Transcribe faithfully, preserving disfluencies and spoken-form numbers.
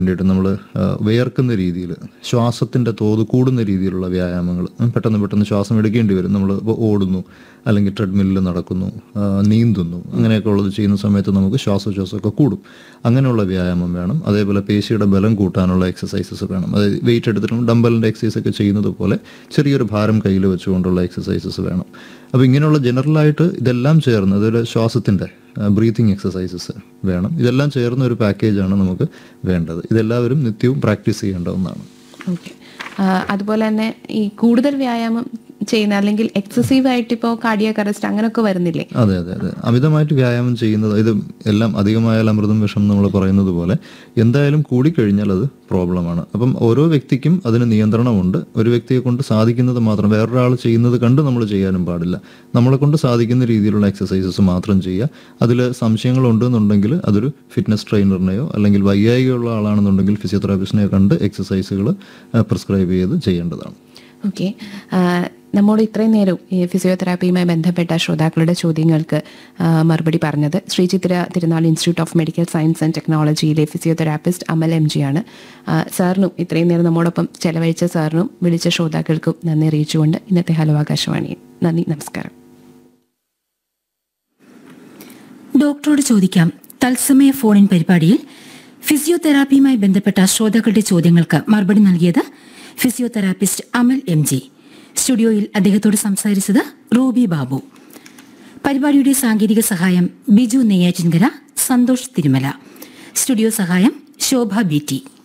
വേണ്ടിയിട്ട് നമ്മൾ വിയർക്കുന്ന രീതിയിൽ ശ്വാസത്തിൻ്റെ തോത് കൂടുന്ന രീതിയിലുള്ള വ്യായാമങ്ങൾ, പെട്ടെന്ന് പെട്ടെന്ന് ശ്വാസം എടുക്കേണ്ടി വരും. നമ്മൾ ഇപ്പോൾ ഓടുന്നു, അല്ലെങ്കിൽ ട്രെഡ്മില്ലിൽ നടക്കുന്നു, നീന്തുന്നു, അങ്ങനെയൊക്കെ ഉള്ളത് ചെയ്യുന്ന സമയത്ത് നമുക്ക് ശ്വാസോച്ഛ്വാസമൊക്കെ കൂടും. അങ്ങനെയുള്ള വ്യായാമം വേണം. അതേപോലെ പേശിയുടെ ബലം കൂട്ടാനുള്ള എക്സസൈസസ് വേണം. അതായത് വെയിറ്റ് എടുത്തിട്ടും ഡംബലിൻ്റെ എക്സസൈസ് ഒക്കെ ചെയ്യുന്നത് പോലെ ചെറിയൊരു ഭാരം കയ്യിൽ വെച്ചുകൊണ്ടുള്ള എക്സസൈസസ് വേണം. അപ്പോൾ ഇങ്ങനെയുള്ള ജനറലായിട്ട് ഇതെല്ലാം ചേർന്ന് അതൊരു ശ്വാസത്തിൻ്റെ ബ്രീത്തിങ് എക്സസൈസസ് വേണം. ഇതെല്ലാം ചേർന്ന ഒരു പാക്കേജാണ് നമുക്ക് വേണ്ടത്. ഇതെല്ലാവരും നിത്യവും പ്രാക്ടീസ് ചെയ്യേണ്ട ഒന്നാണ്. ഓക്കെ. അതുപോലെ തന്നെ ഈ കൂടുതൽ വ്യായാമം ചെയ്യുന്ന അല്ലെങ്കിൽ എക്സസീവ് ആയിട്ട് ഇപ്പോൾ കാർഡിയാക് അറസ്റ്റ് അങ്ങനെയൊക്കെ വരുന്നില്ലേ? അതെ അതെ അതെ അമിതമായിട്ട് വ്യായാമം ചെയ്യുന്നത്, ഇത് എല്ലാം അധികമായാൽ അമൃതം വിഷം നമ്മൾ പറയുന്നത് പോലെ എന്തായാലും കൂടിക്കഴിഞ്ഞാൽ അത് പ്രോബ്ലമാണ്. അപ്പം ഓരോ വ്യക്തിക്കും അതിന് നിയന്ത്രണമുണ്ട്. ഒരു വ്യക്തിയെ കൊണ്ട് സാധിക്കുന്നത് മാത്രം, വേറൊരാൾ ചെയ്യുന്നത് കണ്ട് നമ്മൾ ചെയ്യാനും പാടില്ല. നമ്മളെ കൊണ്ട് സാധിക്കുന്ന രീതിയിലുള്ള എക്സസൈസസ് മാത്രം ചെയ്യുക. അതിൽ സംശയങ്ങളുണ്ടെന്നുണ്ടെങ്കിൽ അതൊരു ഫിറ്റ്നസ് ട്രെയിനറിനെയോ അല്ലെങ്കിൽ വൈകായികമുള്ള ആളാണെന്നുണ്ടെങ്കിൽ ഫിസിയോതെറാപ്പിസ്റ്റിനെയോ കണ്ട് എക്സസൈസുകൾ പ്രിസ്ക്രൈബ് ചെയ്ത് ചെയ്യേണ്ടതാണ്. ഓക്കെ. നമ്മോട് ഇത്രയും നേരം ഈ ഫിസിയോതെറാപ്പിയുമായി ബന്ധപ്പെട്ട ശ്രോതാക്കളുടെ ചോദ്യങ്ങൾക്ക് മറുപടി പറഞ്ഞത് ശ്രീ ചിത്ര തിരുനാൾ institute of medical science and ടെക്നോളജിയിലെ physiotherapist Amal M G ആണ്. സാറിനും ഇത്രയും നേരം നമ്മോടൊപ്പം ചെലവഴിച്ച സാറിനും വിളിച്ച ശ്രോതാക്കൾക്കും നന്ദി അറിയിച്ചുകൊണ്ട് ഇന്നത്തെ ഹലോ ആകാശവാണി നന്ദി, നമസ്കാരം. ഡോക്ടറോട് ചോദിക്കാം തത്സമയ ഫോണിൻ പരിപാടിയിൽ ഫിസിയോതെറാപ്പിയുമായി ബന്ധപ്പെട്ട ശ്രോതാക്കളുടെ ചോദ്യങ്ങൾക്ക് മറുപടി നൽകിയത് ഫിസിയോതെറാപ്പിസ്റ്റ് അമൽ എം ജി. സ്റ്റുഡിയോയിൽ അദ്ദേഹത്തോട് സംസാരിച്ചത് റോബി ബാബു. പരിപാടിയുടെ സാങ്കേതിക സഹായം ബിജു നെയ്യാറ്റിൻകര, സന്തോഷ് തിരുമല. സ്റ്റുഡിയോ സഹായം ശോഭ ബി ടി.